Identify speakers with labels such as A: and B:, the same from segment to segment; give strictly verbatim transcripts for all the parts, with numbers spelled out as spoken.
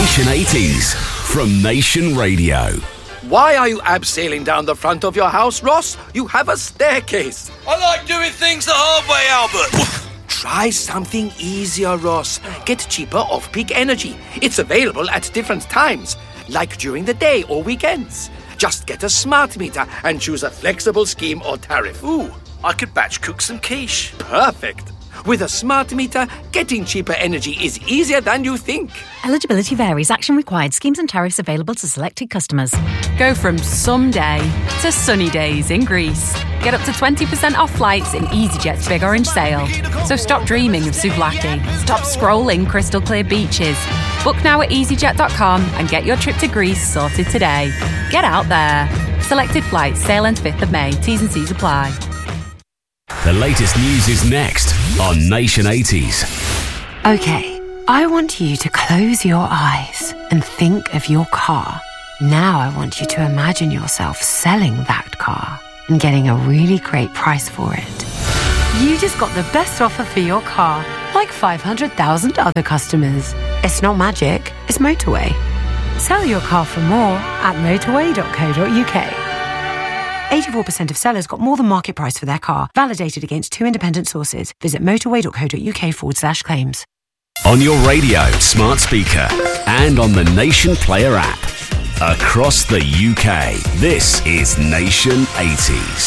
A: Nation eighties from Nation Radio.
B: Why are you abseiling down the front of your house, Ross? You have a staircase.
C: I like doing things the hard way, Albert.
B: Try something easier, Ross. Get cheaper off-peak energy. It's available at different times, like during the day or weekends. Just get a smart meter and choose a flexible scheme or tariff.
C: Ooh, I could batch cook some quiche.
B: Perfect. With a smart meter, getting cheaper energy is easier than you think.
D: Eligibility varies. Action required. Schemes and tariffs available to selected customers.
E: Go from someday to sunny days in Greece. Get up to twenty percent off flights in EasyJet's Big Orange Sale. So stop dreaming of Souvlaki. Stop scrolling crystal clear beaches. Book now at easyjet dot com and get your trip to Greece sorted today. Get out there. Selected flights. Sale ends fifth of May. T's and C's apply.
A: The latest news is next on Nation eighties.
F: Okay, I want you to close your eyes and think of your car. Now I want you to imagine yourself selling that car and getting a really great price for it. You just got the best offer for your car, like five hundred thousand other customers. It's not magic, it's Motorway. Sell your car for more at motorway dot co dot uk. eighty-four percent of sellers got more than market price for their car, validated against two independent sources. Visit motorway dot co dot uk forward slash claims.
A: On your radio, smart speaker, and on the Nation Player app. Across the U K, this is Nation eighties.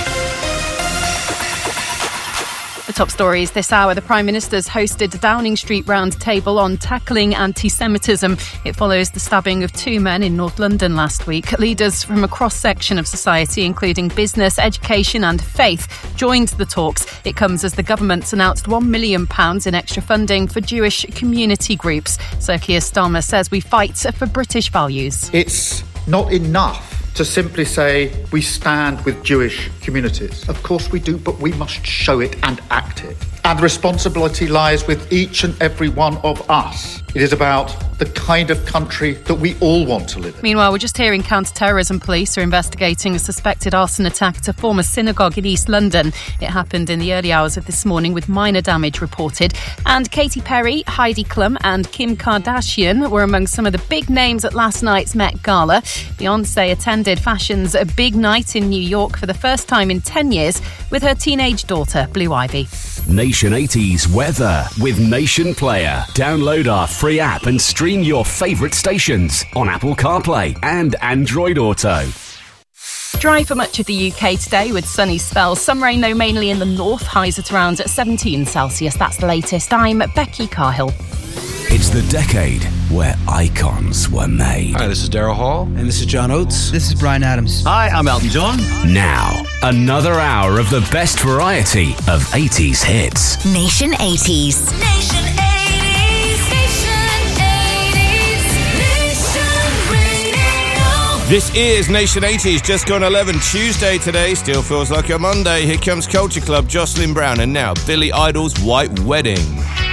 E: The top stories this hour. The Prime Minister's hosted a Downing Street roundtable on tackling anti-Semitism. It follows the stabbing of two men in North London last week. Leaders from a cross-section of society, including business, education and faith, joined the talks. It comes as the government's announced one million pounds in extra funding for Jewish community groups. Sir Keir Starmer says we fight for British values.
G: It's not enough to simply say we stand with Jewish communities. Of course we do, but we must show it and act it. And the responsibility lies with each and every one of us. It is about the kind of country that we all want to live in.
E: Meanwhile, we're just hearing counter-terrorism police are investigating a suspected arson attack at a former synagogue in East London. It happened in the early hours of this morning with minor damage reported. And Katy Perry, Heidi Klum and Kim Kardashian were among some of the big names at last night's Met Gala. Beyoncé attended fashion's a big night in New York for the first time in ten years with her teenage daughter, Blue Ivy.
A: Nation eighties weather with Nation Player. Download our free app and stream your favourite stations on Apple CarPlay and Android Auto.
E: Dry for much of the U K today with sunny spells. Some rain though mainly in the north. Highs at around seventeen Celsius. That's the latest. I'm Becky Carhill.
A: It's the decade where icons were made.
H: Hi, this is Daryl Hall.
I: And this is John Oates.
J: This is Bryan Adams.
I: Hi, I'm Elton John.
A: Now, another hour of the best variety of eighties hits.
K: Nation eighties. Nation eighties. Nation eighties. Nation Radio.
H: This is Nation eighties, just gone eleven. Tuesday today, still feels like a Monday. Here comes Culture Club, Jocelyn Brown, and now Billy Idol's White Wedding.